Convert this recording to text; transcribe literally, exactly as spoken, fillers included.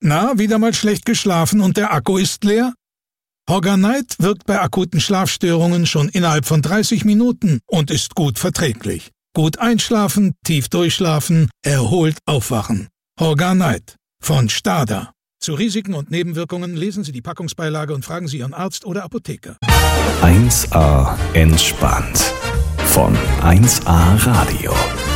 Na, wieder mal schlecht geschlafen und der Akku ist leer? Horganite wirkt bei akuten Schlafstörungen schon innerhalb von dreißig Minuten und ist gut verträglich. Gut einschlafen, tief durchschlafen, erholt aufwachen. Horganite von Stada. Zu Risiken und Nebenwirkungen lesen Sie die Packungsbeilage und fragen Sie Ihren Arzt oder Apotheker. eins A entspannt von eins A Radio.